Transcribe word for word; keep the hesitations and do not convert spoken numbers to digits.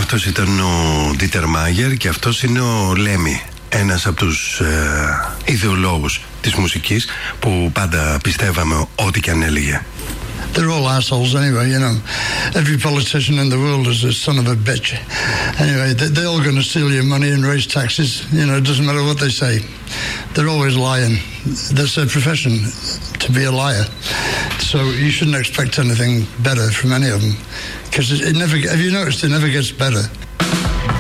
Αυτός ήταν ο Ντίτερ Μάγερ και αυτός είναι ο Λέμι, ένας από τους ε, ιδεολόγους της μουσικής που πάντα πιστεύαμε ό,τι και αν έλεγε. They're all assholes anyway, you know. Every politician in the world is a son of a bitch. Anyway, they're all going to steal your money and raise taxes. You know, it doesn't matter what they say. They're always lying. That's their profession, to be a liar. So you shouldn't expect anything better from any of them. Because it never, have you noticed, it never gets better.